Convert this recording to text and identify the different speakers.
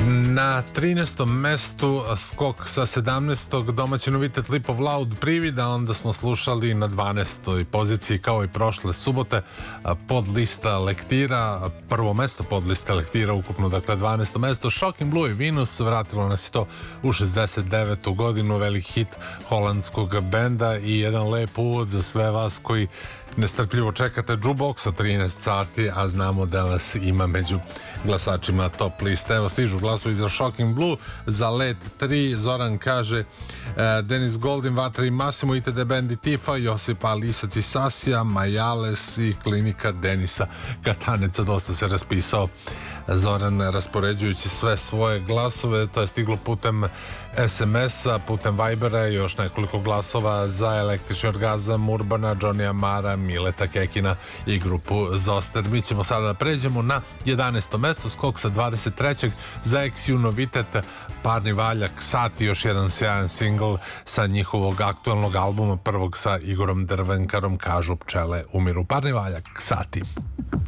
Speaker 1: Na 13. mestu skok sa 17. domaći novitet Lip of Loud Privida, onda smo slušali na 12. poziciji kao i prošle subote pod lista lektira, prvo mesto pod lista lektira, ukupno dakle 12. mesto, Shocking Blue i Venus, vratilo nas je to u 69. godinu, velik hit holandskog benda i jedan lep uvod za sve vas koji nestrpljivo čekate Jukebox od 13 sati, a znamo da vas ima među glasačima top liste. Evo stižu glasovi za Shocking Blue, za Let 3, Zoran kaže Denis Goldin, Vatra i Massimo, ITD Band Tifa, Josip Alisac i Sasija, Majales i Klinika Denisa Kataneca. Dosta se raspisao Zoran raspoređujući sve svoje glasove, to je stiglo putem SMS-a, putem Vibera i još nekoliko glasova za Električni orgazam, Urbana, Johnny Amara, Mileta Kekina i grupu Zoster. Mi ćemo sada da pređemo na 11. mesto, skok sa 23. za XU novitet Parni valjak Sati, još jedan sjajan singl sa njihovog aktualnog albuma, prvog sa Igorom Drvenkarom, Kažu pčele umiru. Parni valjak Sati.